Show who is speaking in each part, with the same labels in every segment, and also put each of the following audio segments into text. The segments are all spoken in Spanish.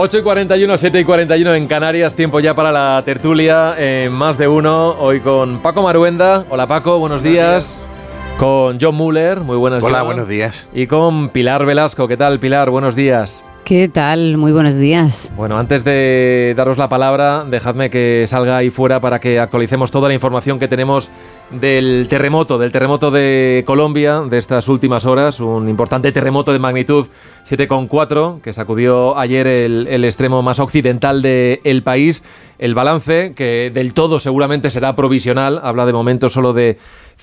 Speaker 1: 8:41, 7:41 en Canarias, tiempo ya para la tertulia en Más de Uno, hoy con Paco Maruenda. Hola Paco, buenos días. Con John Muller, muy buenos días.
Speaker 2: Hola, buenos días.
Speaker 1: Y con Pilar Velasco, ¿qué tal Pilar? Buenos días.
Speaker 3: ¿Qué tal? Muy buenos días.
Speaker 1: Bueno, antes de daros la palabra, dejadme que salga ahí fuera para que actualicemos toda la información que tenemos del terremoto de Colombia de estas últimas horas, un importante terremoto de magnitud 7,4 que sacudió ayer el extremo más occidental del país. El balance, que del todo seguramente será provisional, habla de momento solo de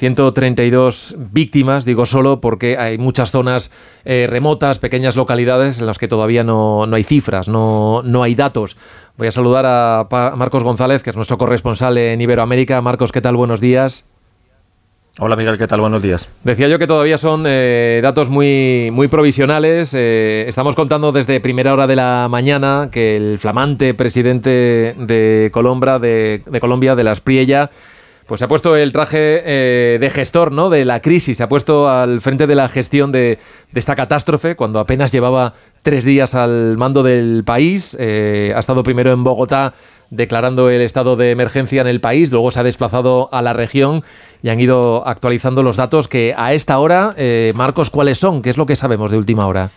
Speaker 1: 132 víctimas, digo solo porque hay muchas zonas remotas, pequeñas localidades en las que todavía no hay cifras, no hay datos. Voy a saludar a Marcos González, que es nuestro corresponsal en Iberoamérica. Marcos, ¿qué tal? Buenos días.
Speaker 4: Hola Miguel, ¿qué tal? Buenos días.
Speaker 1: Decía yo que todavía son datos muy provisionales. Estamos contando desde primera hora de la mañana que el flamante presidente de Colombia, de la Espriella, pues se ha puesto el traje de gestor, ¿no?, de la crisis, se ha puesto al frente de la gestión de esta catástrofe cuando apenas llevaba 3 días al mando del país. Ha estado primero en Bogotá declarando el estado de emergencia en el país, luego se ha desplazado a la región y han ido actualizando los datos que a esta hora, Marcos, ¿cuáles son? ¿Qué es lo que sabemos de última hora?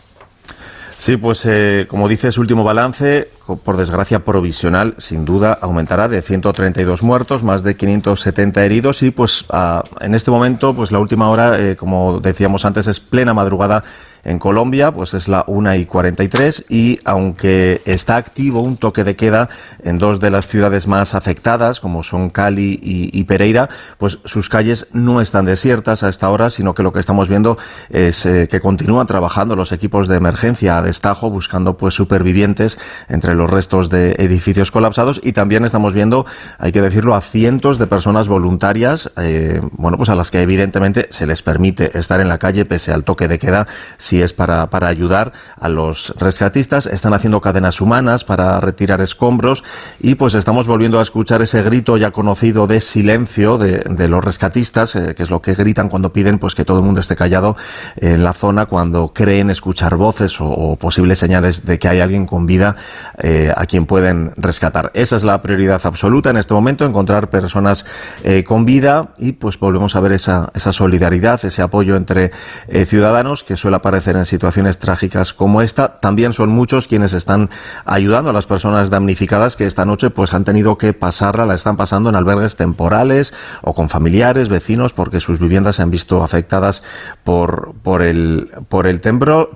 Speaker 4: Sí, pues como dices, último balance, por desgracia provisional, sin duda aumentará de 132 muertos, más de 570 heridos y pues en este momento, pues la última hora, como decíamos antes, es plena madrugada en Colombia, pues es la 1:43 y aunque está activo un toque de queda en 2 de las ciudades más afectadas, como son Cali y Pereira, pues sus calles no están desiertas a esta hora, sino que lo que estamos viendo es que continúan trabajando los equipos de emergencia a destajo, buscando pues supervivientes entre los restos de edificios colapsados y también estamos viendo, hay que decirlo, a cientos de personas voluntarias, pues a las que evidentemente se les permite estar en la calle pese al toque de queda, si es para ayudar a los rescatistas. Están haciendo cadenas humanas para retirar escombros y pues estamos volviendo a escuchar ese grito ya conocido de silencio de los rescatistas, que es lo que gritan cuando piden pues que todo el mundo esté callado en la zona cuando creen escuchar voces o posibles señales de que hay alguien con vida a quien pueden rescatar. Esa es la prioridad absoluta en este momento, encontrar personas con vida y pues volvemos a ver esa solidaridad, ese apoyo entre ciudadanos que suele aparecer en situaciones trágicas como esta. También son muchos quienes están ayudando a las personas damnificadas que esta noche pues han tenido que la están pasando en albergues temporales o con familiares, vecinos, porque sus viviendas se han visto afectadas por el temblor,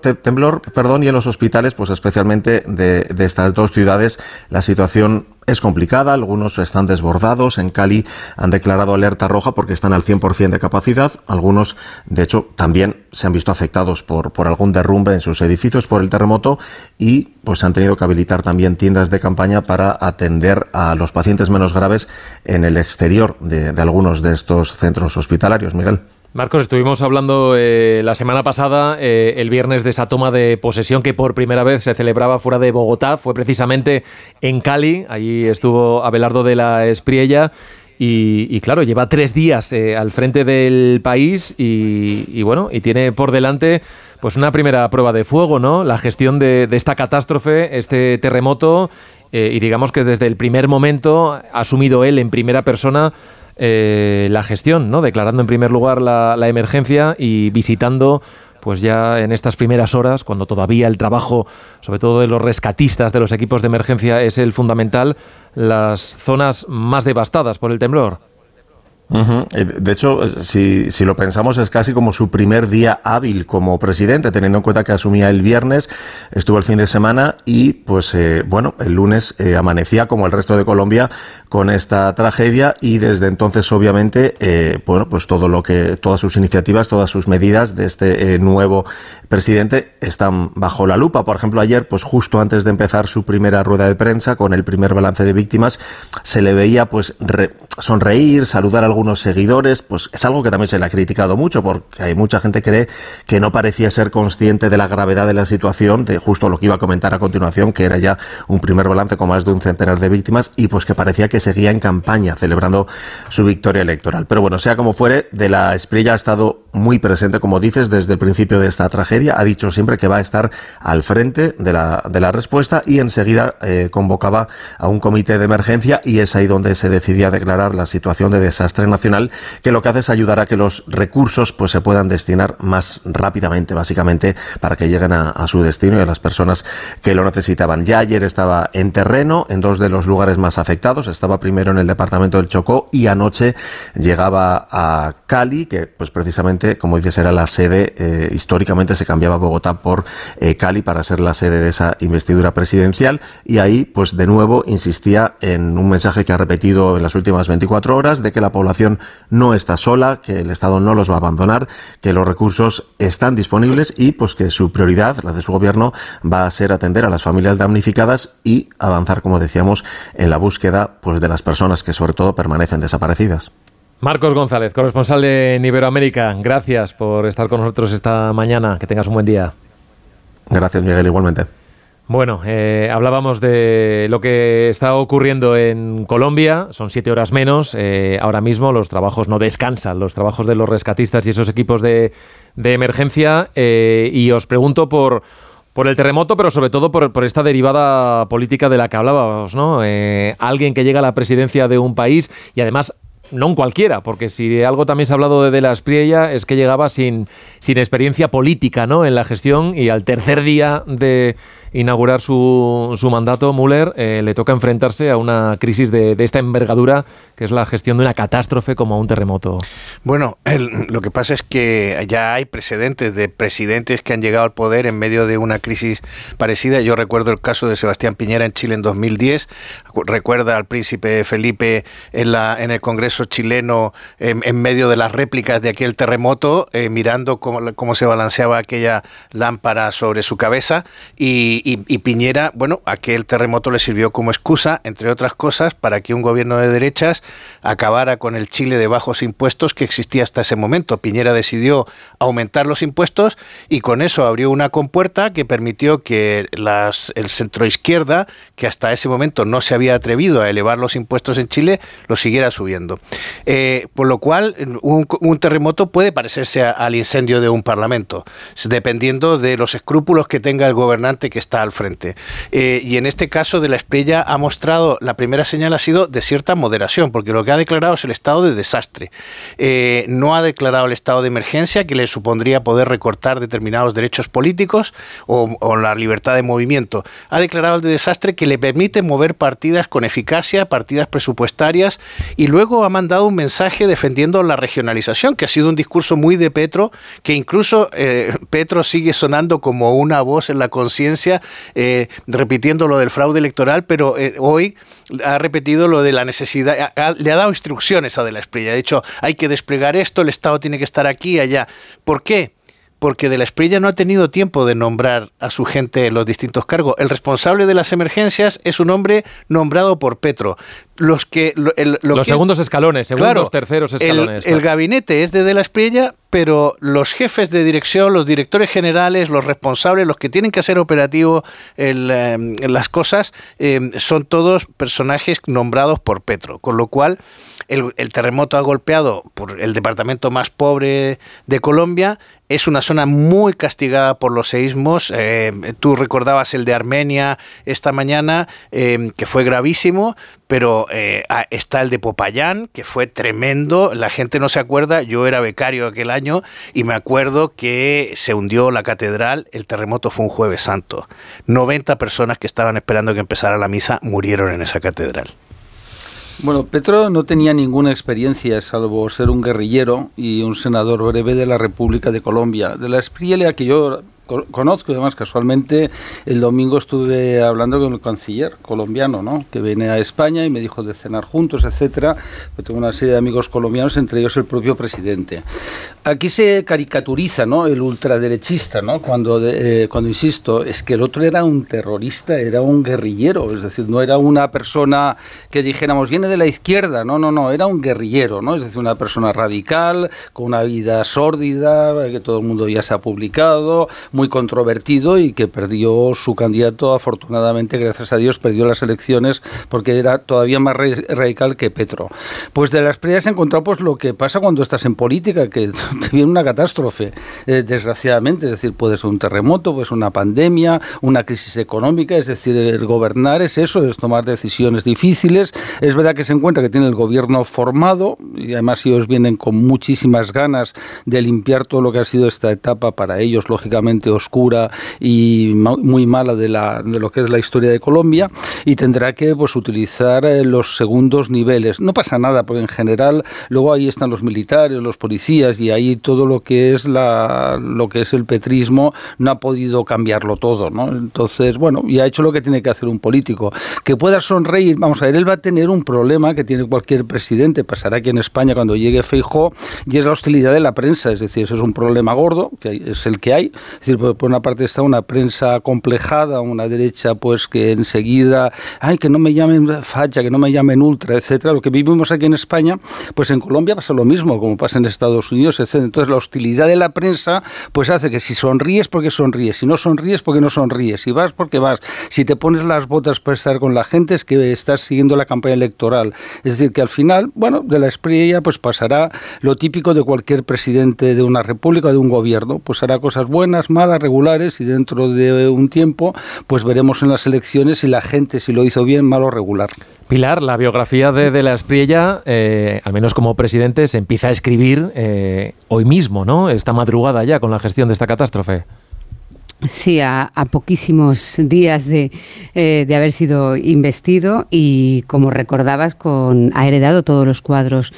Speaker 4: y en los hospitales, pues especialmente de estas 2 ciudades, la situación es complicada, algunos están desbordados. En Cali han declarado alerta roja porque están al 100% de capacidad. Algunos, de hecho, también se han visto afectados por algún derrumbe en sus edificios por el terremoto y pues han tenido que habilitar también tiendas de campaña para atender a los pacientes menos graves en el exterior de algunos de estos centros hospitalarios. Miguel.
Speaker 1: Marcos, estuvimos hablando la semana pasada, el viernes, de esa toma de posesión que por primera vez se celebraba fuera de Bogotá. Fue precisamente en Cali, allí estuvo Abelardo de la Espriella y claro, lleva 3 días al frente del país y tiene por delante pues una primera prueba de fuego, ¿no? La gestión de esta catástrofe, este terremoto, y digamos que desde el primer momento ha asumido él en primera persona la gestión, ¿no? Declarando en primer lugar la emergencia y visitando pues ya en estas primeras horas, cuando todavía el trabajo, sobre todo de los rescatistas, de los equipos de emergencia, es el fundamental, las zonas más devastadas por el temblor.
Speaker 4: Uh-huh. De hecho, si lo pensamos, es casi como su primer día hábil como presidente, teniendo en cuenta que asumía el viernes, estuvo el fin de semana y pues el lunes amanecía como el resto de Colombia con esta tragedia y desde entonces obviamente pues todas sus iniciativas, todas sus medidas de este nuevo presidente están bajo la lupa. Por ejemplo, ayer, pues justo antes de empezar su primera rueda de prensa con el primer balance de víctimas, se le veía pues sonreír, saludar a algún algunos seguidores, pues es algo que también se le ha criticado mucho, porque hay mucha gente que cree que no parecía ser consciente de la gravedad de la situación, de justo lo que iba a comentar a continuación, que era ya un primer balance con más de un centenar de víctimas, y pues que parecía que seguía en campaña celebrando su victoria electoral. Pero bueno, sea como fuere, De la Espriella ha estado muy presente, como dices, desde el principio de esta tragedia. Ha dicho siempre que va a estar al frente de la respuesta, y enseguida convocaba a un comité de emergencia, y es ahí donde se decidía declarar la situación de desastre nacional, que lo que hace es ayudar a que los recursos pues se puedan destinar más rápidamente, básicamente, para que lleguen a su destino y a las personas que lo necesitaban. Ya ayer estaba en terreno, en dos de los lugares más afectados. Estaba primero en el departamento del Chocó, y anoche llegaba a Cali, que pues precisamente, como dices, era la sede, históricamente se cambiaba Bogotá por Cali para ser la sede de esa investidura presidencial, y ahí pues de nuevo insistía en un mensaje que ha repetido en las últimas 24 horas, de que la población no está sola, que el Estado no los va a abandonar, que los recursos están disponibles, y pues que su prioridad, la de su gobierno, va a ser atender a las familias damnificadas y avanzar, como decíamos, en la búsqueda pues de las personas que sobre todo permanecen desaparecidas.
Speaker 1: Marcos González, corresponsal en Iberoamérica, gracias por estar con nosotros esta mañana. Que tengas un buen día.
Speaker 4: Gracias, Miguel, igualmente.
Speaker 1: Bueno, hablábamos de lo que está ocurriendo en Colombia. Son 7 horas menos. Ahora mismo los trabajos no descansan, los trabajos de los rescatistas y esos equipos de emergencia. Y os pregunto por el terremoto, pero sobre todo por esta derivada política de la que hablábamos, ¿no? Alguien que llega a la presidencia de un país, y además no un cualquiera, porque si de algo también se ha hablado de la Espriella es que llegaba sin experiencia política, ¿no?, en la gestión, y al tercer día de inaugurar su mandato, Müller, le toca enfrentarse a una crisis de esta envergadura, que es la gestión de una catástrofe como un terremoto.
Speaker 2: Bueno, lo que pasa es que ya hay precedentes de presidentes que han llegado al poder en medio de una crisis parecida. Yo recuerdo el caso de Sebastián Piñera en Chile en 2010, recuerda al príncipe Felipe en el Congreso chileno en medio de las réplicas de aquel terremoto, mirando cómo se balanceaba aquella lámpara sobre su cabeza, y Piñera, bueno, aquel terremoto le sirvió como excusa, entre otras cosas, para que un gobierno de derechas acabara con el Chile de bajos impuestos que existía hasta ese momento. Piñera decidió aumentar los impuestos, y con eso abrió una compuerta que permitió que el centroizquierda, que hasta ese momento no se había atrevido a elevar los impuestos en Chile, lo siguiera subiendo. Por lo cual, un terremoto puede parecerse al incendio de un parlamento, dependiendo de los escrúpulos que tenga el gobernante que está al frente. Y en este caso de la Espriella ha mostrado, la primera señal ha sido de cierta moderación, porque lo que ha declarado es el estado de desastre. No ha declarado el estado de emergencia, que le supondría poder recortar determinados derechos políticos o la libertad de movimiento. Ha declarado el de desastre, que le permite mover partidas con eficacia, partidas presupuestarias, y luego ha mandado un mensaje defendiendo la regionalización, que ha sido un discurso muy de Petro, que incluso Petro sigue sonando como una voz en la conciencia, repitiendo lo del fraude electoral, pero hoy ha repetido lo de la necesidad, le ha dado instrucciones a De la Espriella. De hecho, hay que desplegar esto, el Estado tiene que estar aquí y allá. ¿Por qué? Porque De la Espriella no ha tenido tiempo de nombrar a su gente en los distintos cargos. El responsable de las emergencias es un hombre nombrado por Petro. Los segundos
Speaker 1: escalones, terceros escalones.
Speaker 2: El gabinete es de La Espriella, pero los jefes de dirección, los directores generales, los responsables, los que tienen que hacer operativo las cosas, son todos personajes nombrados por Petro. Con lo cual, el terremoto ha golpeado por el departamento más pobre de Colombia. Es una zona muy castigada por los seísmos. Tú recordabas el de Armenia esta mañana, que fue gravísimo, pero está el de Popayán, que fue tremendo. La gente no se acuerda, yo era becario aquel año y me acuerdo que se hundió la catedral. El terremoto fue un Jueves Santo. 90 personas que estaban esperando que empezara la misa murieron en esa catedral.
Speaker 5: Bueno, Petro no tenía ninguna experiencia, salvo ser un guerrillero y un senador breve de la República de Colombia. De la Espriella, que yo conozco, y además casualmente el domingo estuve hablando con el canciller colombiano, ¿no?, que viene a España y me dijo de cenar juntos, etcétera. Yo tengo una serie de amigos colombianos, entre ellos el propio presidente. Aquí se caricaturiza, ¿no?, el ultraderechista, ¿no?, cuando insisto, es que el otro era un terrorista, era un guerrillero, es decir, no era una persona que dijéramos viene de la izquierda, no, era un guerrillero, ¿no?, es decir, una persona radical, con una vida sórdida, que todo el mundo ya se ha publicado, muy controvertido y que perdió su candidato, afortunadamente, gracias a Dios, perdió las elecciones porque era todavía más radical que Petro. Pues de las Espriella se ha encontrado pues lo que pasa cuando estás en política, que te viene una catástrofe, desgraciadamente, es decir, puede ser un terremoto, puede ser una pandemia, una crisis económica, es decir, el gobernar es eso, es tomar decisiones difíciles. Es verdad que se encuentra que tiene el gobierno formado y además ellos vienen con muchísimas ganas de limpiar todo lo que ha sido esta etapa para ellos, lógicamente oscura y muy mala de lo que es la historia de Colombia, y tendrá que pues utilizar los segundos niveles. No pasa nada, porque en general luego ahí están los militares, los policías, y ahí todo lo que es el petrismo no ha podido cambiarlo todo, ¿no? Entonces, bueno, y ha hecho lo que tiene que hacer un político. Que pueda sonreír, vamos a ver, él va a tener un problema que tiene cualquier presidente, pasará aquí en España cuando llegue Feijóo, y es la hostilidad de la prensa, es decir, eso es un problema gordo, que es el que hay, es decir, por una parte está una prensa acomplejada, una derecha pues que enseguida, que no me llamen facha, que no me llamen ultra, etcétera. Lo que vivimos aquí en España, pues en Colombia pasa lo mismo, como pasa en Estados Unidos, etcétera. Entonces la hostilidad de la prensa pues hace que si sonríes, porque sonríes, si no sonríes, porque no sonríes, si vas, porque vas, si te pones las botas para estar con la gente, es que estás siguiendo la campaña electoral. Es decir, que al final, bueno, de la Espriella pues pasará lo típico de cualquier presidente de una república o de un gobierno, pues hará cosas buenas, malas, regulares, y dentro de un tiempo pues veremos en las elecciones si la gente si lo hizo bien, mal o regular.
Speaker 1: Pilar, la biografía de la Espriella, al menos como presidente, se empieza a escribir hoy mismo, ¿no? Esta madrugada ya con la gestión de esta catástrofe.
Speaker 3: Sí, a poquísimos días de haber sido investido, y como recordabas, ha heredado todos los cuadros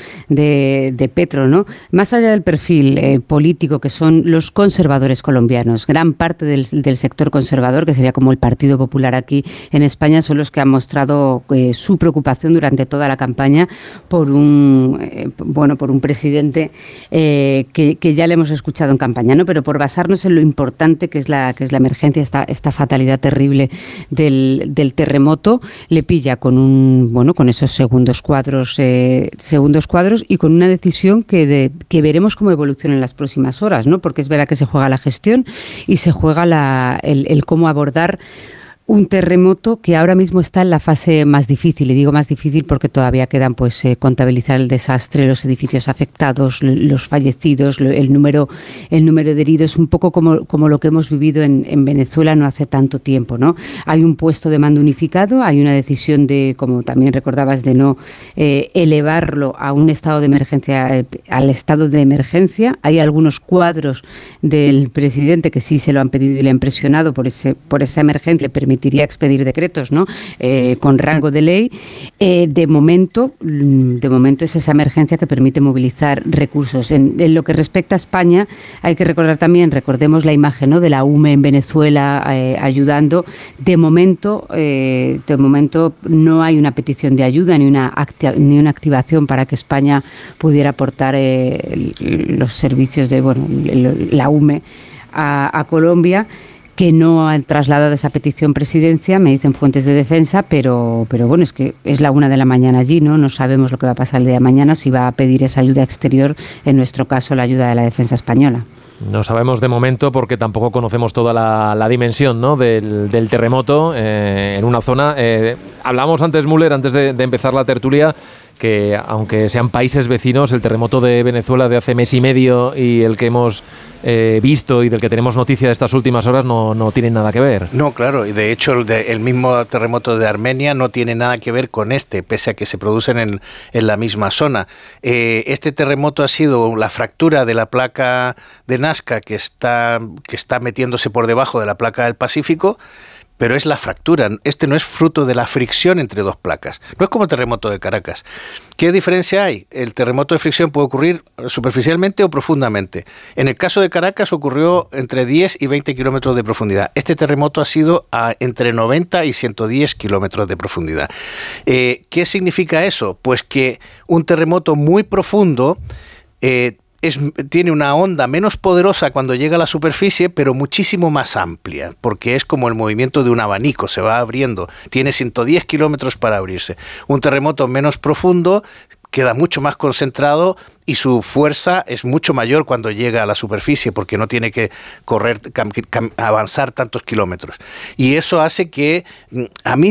Speaker 3: de Petro, ¿no? Más allá del perfil político que son los conservadores colombianos, gran parte del sector conservador, que sería como el Partido Popular aquí en España, son los que han mostrado su preocupación durante toda la campaña por un presidente que ya le hemos escuchado en campaña, ¿no? Pero por basarnos en lo importante que es la emergencia, esta fatalidad terrible del terremoto, le pilla con esos segundos cuadros y con una decisión que veremos cómo evoluciona en las próximas horas, ¿no? Porque es verdad que se juega la gestión y se juega el cómo abordar un terremoto que ahora mismo está en la fase más difícil, y digo más difícil porque todavía quedan contabilizar el desastre, los edificios afectados, los fallecidos, el número de heridos, un poco como lo que hemos vivido en Venezuela no hace tanto tiempo, ¿no? Hay un puesto de mando unificado, hay una decisión de, como también recordabas, de no elevarlo a un estado de emergencia, al estado de emergencia. Hay algunos cuadros del presidente que sí se lo han pedido y le han presionado por esa emergencia, le permitiría expedir decretos, ¿no? Con rango de ley. De momento es esa emergencia que permite movilizar recursos. En lo que respecta a España, hay que recordemos la imagen, ¿no?, de la UME en Venezuela ayudando. De momento no hay una petición de ayuda ni una activación para que España pudiera aportar los servicios de la UME a Colombia, que no han trasladado esa petición presidencia, me dicen fuentes de defensa, pero bueno, es que es la 1 a.m. allí, ¿no? No sabemos lo que va a pasar el día de mañana, si va a pedir esa ayuda exterior, en nuestro caso la ayuda de la defensa española.
Speaker 1: No sabemos de momento porque tampoco conocemos toda la dimensión, ¿no?, del terremoto en una zona. Hablábamos antes, Müller, antes de empezar la tertulia, que aunque sean países vecinos, el terremoto de Venezuela de hace mes y medio y el que hemos visto y del que tenemos noticia de estas últimas horas no tienen nada que ver.
Speaker 2: No, claro, y de hecho el mismo terremoto de Armenia no tiene nada que ver con pese a que se producen en la misma zona. Este terremoto ha sido la fractura de la placa de Nazca que está metiéndose por debajo de la placa del Pacífico, pero es la fractura. Este no es fruto de la fricción entre dos placas. No es como el terremoto de Caracas. ¿Qué diferencia hay? El terremoto de fricción puede ocurrir superficialmente o profundamente. En el caso de Caracas ocurrió entre 10 y 20 kilómetros de profundidad. Este terremoto ha sido a entre 90 y 110 kilómetros de profundidad. ¿Qué significa eso? Pues que un terremoto muy profundo tiene una onda menos poderosa cuando llega a la superficie, pero muchísimo más amplia, porque es como el movimiento de un abanico, se va abriendo, tiene 110 kilómetros para abrirse. Un terremoto menos profundo queda mucho más concentrado y su fuerza es mucho mayor cuando llega a la superficie, porque no tiene que avanzar tantos kilómetros. Y eso hace que, a mí